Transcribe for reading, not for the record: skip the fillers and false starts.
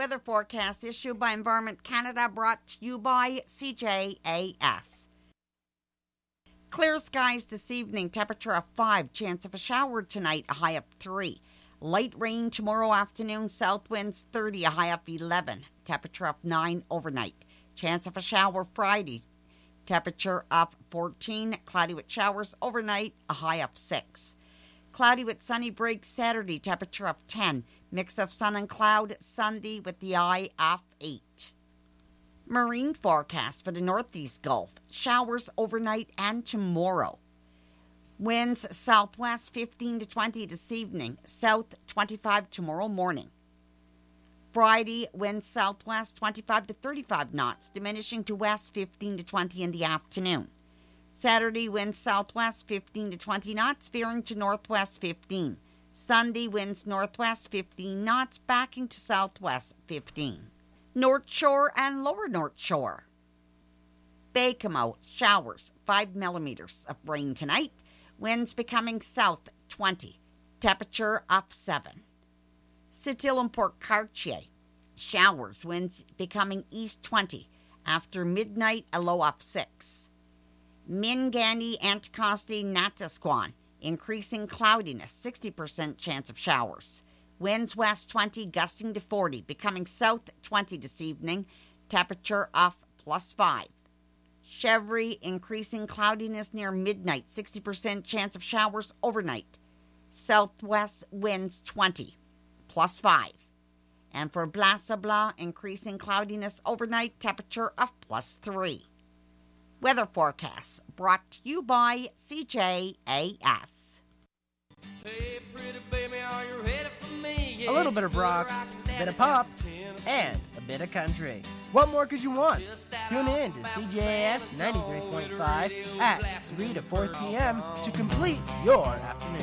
weather forecast issued by Environment Canada, brought to you by CJAS. Clear skies this evening, temperature of 5, chance of a shower tonight, a high of 3. Light rain tomorrow afternoon, south winds 30, a high of 11. Temperature of 9 overnight. Chance of a shower Friday, temperature of 14. Cloudy with showers overnight, a high of 6. Cloudy with sunny breaks Saturday, temperature of 10. Mix of sun and cloud Sunday with the high of 8. Marine forecast for the Northeast Gulf. Showers overnight and tomorrow. Winds southwest 15 to 20 this evening. South 25 tomorrow morning. Friday, winds southwest 25 to 35 knots, diminishing to west 15 to 20 in the afternoon. Saturday, winds southwest 15 to 20 knots, veering to northwest 15. Sunday, winds northwest 15 knots, backing to southwest 15. North Shore and Lower North Shore. Baie-Comeau, showers, 5 millimeters of rain tonight. Winds becoming south 20. Temperature of 7. Sept-Îles and Port Cartier, showers, winds becoming east 20. After midnight, a low of 6. Minganny, Anticosti, Natasquan, increasing cloudiness, 60% chance of showers. Winds west 20, gusting to 40, becoming south 20 this evening. Temperature of +5. Chevry, increasing cloudiness near midnight, 60% chance of showers overnight. Southwest winds 20, +5. And for Blas-à-Blas, increasing cloudiness overnight, temperature of +3. Weather forecasts brought to you by CJAS. Hey, pretty baby, are you ready for me? A little bit of rock, a bit of pop, and a bit of country. What more could you want? Tune in to CJAS 93.5 at 3 to 4 p.m. to complete your afternoon.